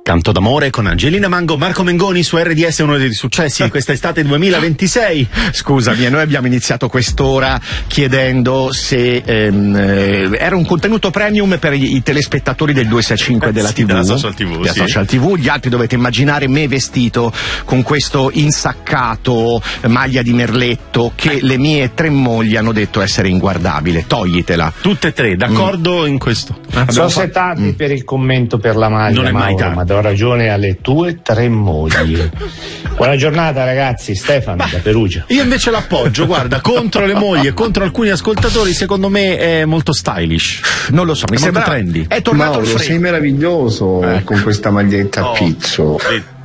Canto d'amore con Angelina Mango, Marco Mengoni su RDS, uno dei successi di quest'estate 2026. Scusami, noi abbiamo iniziato quest'ora chiedendo se era un contenuto premium per i telespettatori del 265 della TV, della Social TV, della Social TV. Gli altri dovete immaginare me vestito con questo insaccato, maglia di merletto, che le mie 3 mogli hanno detto essere inguardabile. Toglitela. Tutte e 3, d'accordo in questo? Sono tardi per il commento per la maglia, non è mai tardi, ma do ragione alle tue 3 mogli. Buona giornata ragazzi, Stefano da Perugia. Io invece l'appoggio, guarda, contro le mogli e contro alcuni ascoltatori, secondo me è molto stylish. Non lo so, mi sembra trendy. È tornato Mauro, il freddo. sei meraviglioso con questa maglietta a pizzo.